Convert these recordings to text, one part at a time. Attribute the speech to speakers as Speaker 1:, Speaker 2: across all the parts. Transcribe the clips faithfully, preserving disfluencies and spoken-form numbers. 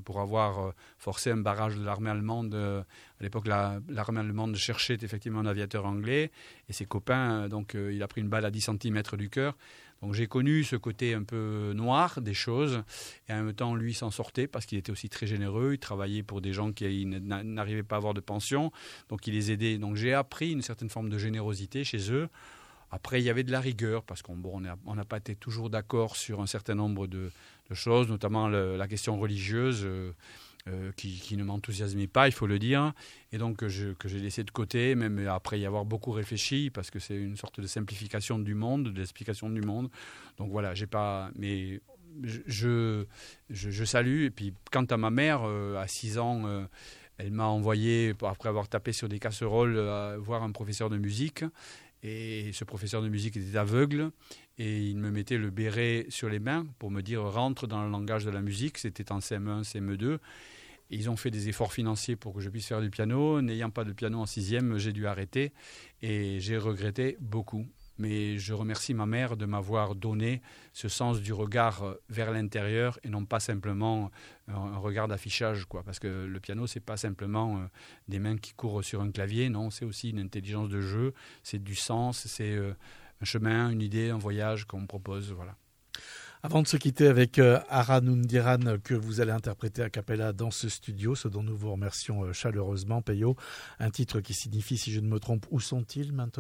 Speaker 1: pour avoir euh, forcé un barrage de l'armée allemande. Euh, à l'époque, la, l'armée allemande cherchait effectivement un aviateur anglais. Et ses copains, euh, donc euh, il a pris une balle à dix centimètres du cœur. Donc j'ai connu ce côté un peu noir des choses, et en même temps lui s'en sortait parce qu'il était aussi très généreux, il travaillait pour des gens qui n'arrivaient pas à avoir de pension, donc il les aidait. Donc j'ai appris une certaine forme de générosité chez eux. Après il y avait de la rigueur parce qu'on bon, on n'a pas été toujours d'accord sur un certain nombre de, de choses, notamment le, la question religieuse. Euh, Euh, qui, qui ne m'enthousiasmait pas, il faut le dire, et donc que, je, que j'ai laissé de côté, même après y avoir beaucoup réfléchi, parce que c'est une sorte de simplification du monde, de l'explication du monde. Donc voilà, j'ai pas... Mais je, je, je salue. Et puis quant à ma mère, euh, à six ans, euh, elle m'a envoyé, après avoir tapé sur des casseroles, euh, voir un professeur de musique. Et ce professeur de musique était aveugle et il me mettait le béret sur les mains pour me dire « rentre dans le langage de la musique ». C'était en C M un, C M deux. Et ils ont fait des efforts financiers pour que je puisse faire du piano. N'ayant pas de piano en sixième, j'ai dû arrêter et j'ai regretté beaucoup. Mais je remercie ma mère de m'avoir donné ce sens du regard vers l'intérieur et non pas simplement un regard d'affichage, quoi. Parce que le piano, c'est pas simplement des mains qui courent sur un clavier, non, c'est aussi une intelligence de jeu, c'est du sens, c'est un chemin, une idée, un voyage qu'on me propose, voilà.
Speaker 2: Avant de se quitter avec euh, Aranundiran, que vous allez interpréter a cappella dans ce studio, ce dont nous vous remercions euh, chaleureusement, Peyo, un titre qui signifie, si je ne me trompe, où sont-ils maintenant ?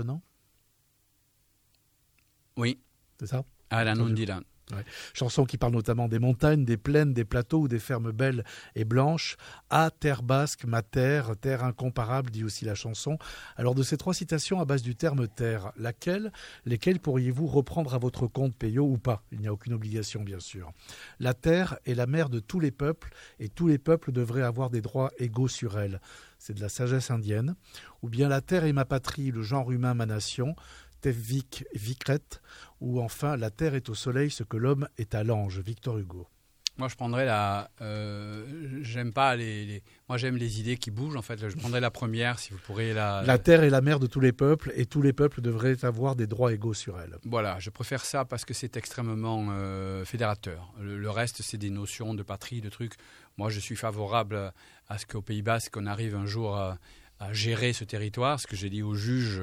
Speaker 1: Oui.
Speaker 2: C'est ça ?
Speaker 1: Aranundiran.
Speaker 2: Ouais. Chanson qui parle notamment des montagnes, des plaines, des plateaux ou des fermes belles et blanches. Ah, terre basque, ma terre, terre incomparable, dit aussi la chanson. Alors de ces trois citations à base du terme terre, laquelle, lesquelles pourriez-vous reprendre à votre compte, Peyo, ou pas ? Il n'y a aucune obligation, bien sûr. La terre est la mère de tous les peuples et tous les peuples devraient avoir des droits égaux sur elle. C'est de la sagesse indienne. Ou bien la terre est ma patrie, le genre humain ma nation. Tevvik Vikret, ou enfin la terre est au soleil ce que l'homme est à l'ange, Victor Hugo.
Speaker 1: Moi je prendrais la euh, j'aime pas les, les moi j'aime les idées qui bougent en fait, je prendrais la première si vous pourriez la
Speaker 2: la terre est la mère de tous les peuples et tous les peuples devraient avoir des droits égaux sur elle.
Speaker 1: Voilà, je préfère ça parce que c'est extrêmement euh, fédérateur. Le, le reste c'est des notions de patrie, de trucs. Moi je suis favorable à ce qu'au Pays Basque on arrive un jour à, à gérer ce territoire, ce que j'ai dit au juge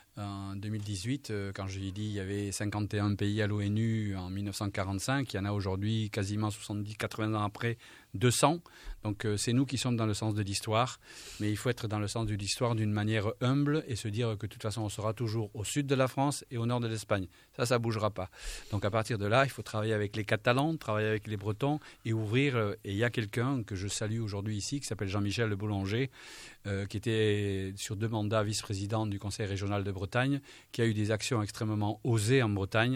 Speaker 1: en deux mille dix-huit, quand je lui ai dit qu'il y avait cinquante et un pays à l'O N U en mille neuf cent quarante-cinq, il y en a aujourd'hui quasiment soixante-dix, quatre-vingts ans après, deux cents. Donc euh, c'est nous qui sommes dans le sens de l'histoire, mais il faut être dans le sens de l'histoire d'une manière humble et se dire que de toute façon on sera toujours au sud de la France et au nord de l'Espagne. Ça, ça ne bougera pas. Donc à partir de là, il faut travailler avec les Catalans, travailler avec les Bretons et ouvrir. Euh, et il y a quelqu'un que je salue aujourd'hui ici qui s'appelle Jean-Michel Le Boulanger, euh, qui était sur deux mandats vice-président du Conseil régional de Bretagne, qui a eu des actions extrêmement osées en Bretagne,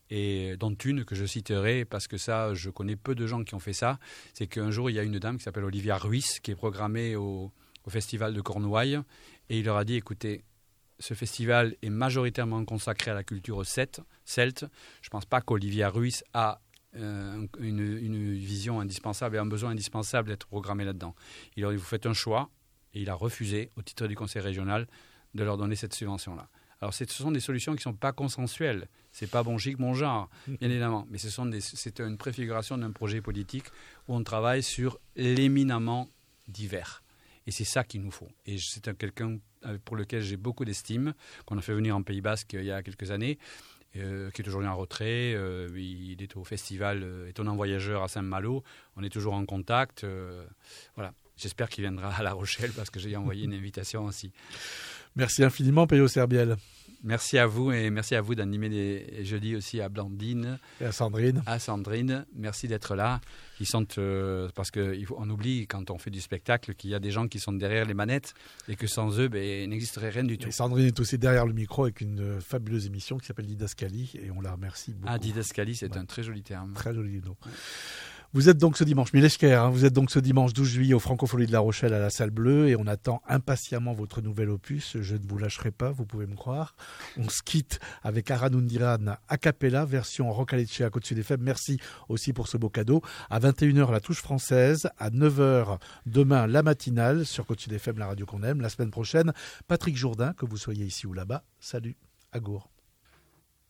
Speaker 1: et dont une que je citerai parce que ça, je connais peu de gens qui ont fait ça. C'est qu'un jour, il y a une dame qui s'appelle Olivia Ruiz qui est programmée au, au festival de Cornouailles, et il leur a dit, écoutez, ce festival est majoritairement consacré à la culture celte. Je ne pense pas qu'Olivia Ruiz a euh, une, une vision indispensable et un besoin indispensable d'être programmé là-dedans. Il leur a dit, vous faites un choix, et il a refusé, au titre du conseil régional, de leur donner cette subvention-là. Alors, ce sont des solutions qui ne sont pas consensuelles. Ce n'est pas bon chic, bon genre, bien évidemment. Mais ce sont des, c'est une préfiguration d'un projet politique où on travaille sur l'éminemment divers. Et c'est ça qu'il nous faut. Et c'est un, quelqu'un pour lequel j'ai beaucoup d'estime, qu'on a fait venir en Pays Basque il y a quelques années, euh, qui est aujourd'hui en retrait. Euh, il est au festival euh, Étonnant Voyageur à Saint-Malo. On est toujours en contact. Euh, voilà. J'espère qu'il viendra à La Rochelle parce que j'ai envoyé une invitation aussi.
Speaker 2: Merci infiniment, Peyo Serbiel.
Speaker 1: Merci à vous et merci à vous d'animer les jeudis aussi à Blandine.
Speaker 2: Et à Sandrine.
Speaker 1: À Sandrine. Merci d'être là. Ils sont, euh, parce qu'on oublie quand on fait du spectacle qu'il y a des gens qui sont derrière les manettes et que sans eux, ben, il n'existerait rien du tout.
Speaker 2: Et Sandrine est aussi derrière le micro avec une fabuleuse émission qui s'appelle Didascalie et on la remercie beaucoup.
Speaker 1: Ah, Didascalie, c'est ouais. un très joli terme.
Speaker 2: Très joli nom. Ouais. Vous êtes donc ce dimanche, Mileshker, hein, vous êtes donc ce dimanche douze juillet au Francophonie de La Rochelle à la Salle Bleue et on attend impatiemment votre nouvel opus. Je ne vous lâcherai pas, vous pouvez me croire. On se quitte avec Aranundiran a cappella, version Rock Alecce à Côte Sud F M. Merci aussi pour ce beau cadeau. À vingt et une heures, la touche française. À neuf heures, demain, la matinale sur Côte Sud F M, la radio qu'on aime. La semaine prochaine, Patrick Jourdain, que vous soyez ici ou là-bas. Salut, agour.